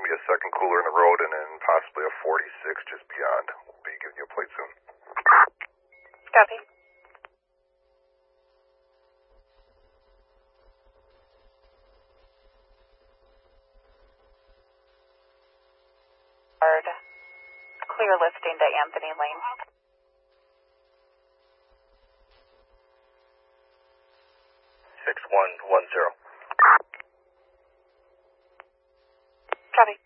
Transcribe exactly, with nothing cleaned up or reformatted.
be a second cooler in the road and then possibly a forty-six just beyond. We'll be giving you a plate soon. Copy. Clear listing to Anthony Lane. six one one zero. Copy.